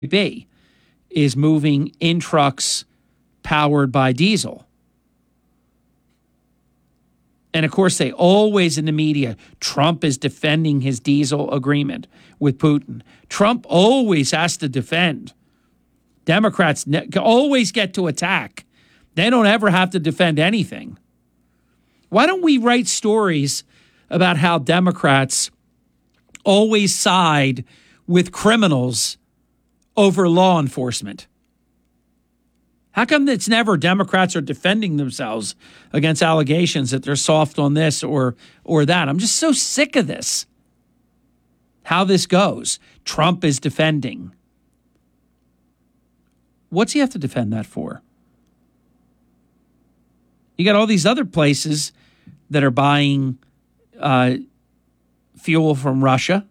be is moving in trucks powered by diesel. And of course, they always in the media, Trump is defending his diesel agreement with Putin. Trump always has to defend. Democrats always get to attack. They don't ever have to defend anything. Why don't we write stories about how Democrats always side with criminals over law enforcement? How come it's never Democrats are defending themselves against allegations that they're soft on this or that? I'm just so sick of this. How this goes. Trump is defending. What's he have to defend that for? You got all these other places that are buying fuel from Russia.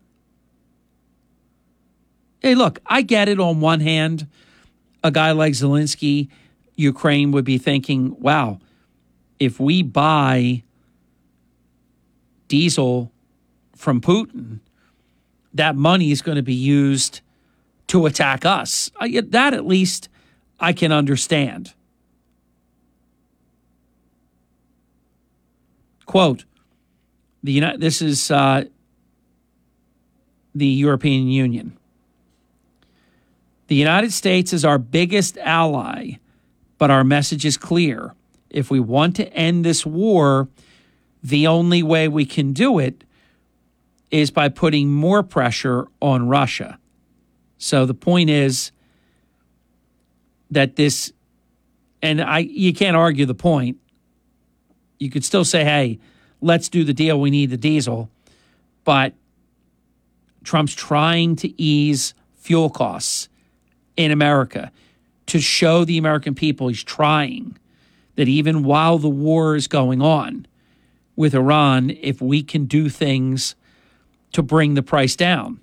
Hey, look, I get it on one hand. A guy like Zelensky, Ukraine would be thinking, wow, if we buy diesel from Putin, that money is going to be used to attack us. That at least I can understand. Quote, this is the European Union. The United States is our biggest ally, but our message is clear. If we want to end this war, the only way we can do it is by putting more pressure on Russia. So the point is that this, and you can't argue the point. You could still say, hey, let's do the deal. We need the diesel. But Trump's trying to ease fuel costs in America to show the American people he's trying, that even while the war is going on with Iran, if we can do things to bring the price down.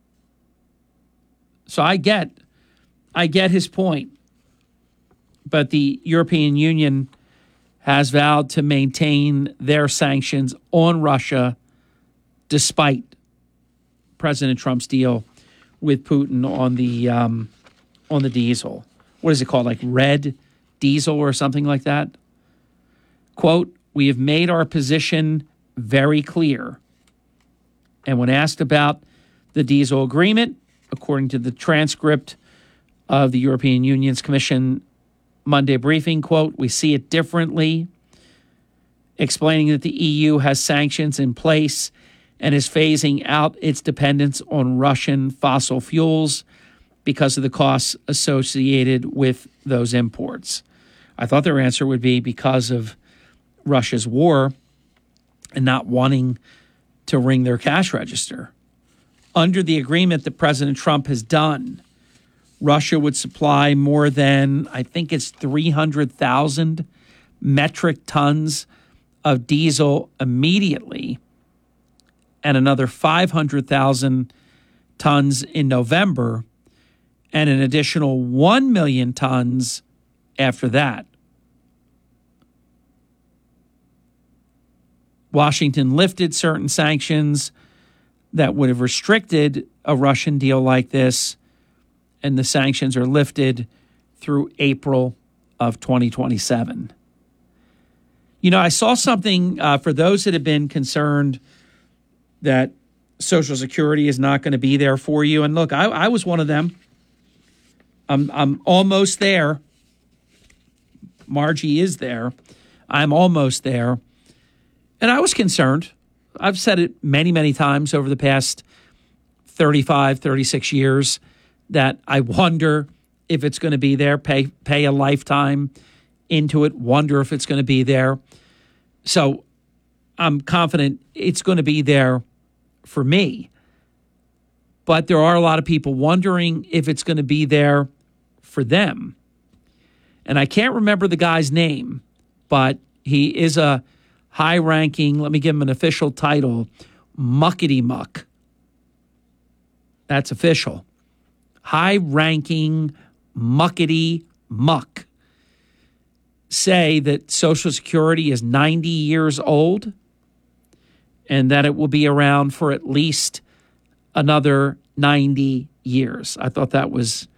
So I get his point. But the European Union has vowed to maintain their sanctions on Russia despite President Trump's deal with Putin on the diesel. What is it called? Like red diesel or something like that? Quote, we have made our position very clear. And when asked about the diesel agreement, according to the transcript of the European Union's Commission Monday briefing, quote, we see it differently, explaining that the EU has sanctions in place and is phasing out its dependence on Russian fossil fuels because of the costs associated with those imports. I thought their answer would be because of Russia's war and not wanting to ring their cash register. Under the agreement that President Trump has done, Russia would supply more than, I think it's 300,000 metric tons of diesel immediately and another 500,000 tons in November and an additional 1 million tons after that. Washington lifted certain sanctions that would have restricted a Russian deal like this, and the sanctions are lifted through April of 2027. You know, I saw something for those that have been concerned that Social Security is not going to be there for you. And look, I was one of them. I'm almost there. Margie is there. I'm almost there. And I was concerned. I've said it many, many times over the past 35, 36 years that I wonder if it's going to be there, pay a lifetime into it, wonder if it's going to be there. So I'm confident it's going to be there for me. But there are a lot of people wondering if it's going to be there for them. And I can't remember the guy's name, but he is a high-ranking, let me give him an official title, muckety muck. That's official. High-ranking muckety muck. Say that Social Security is 90 years old and that it will be around for at least another 90 years. I thought that was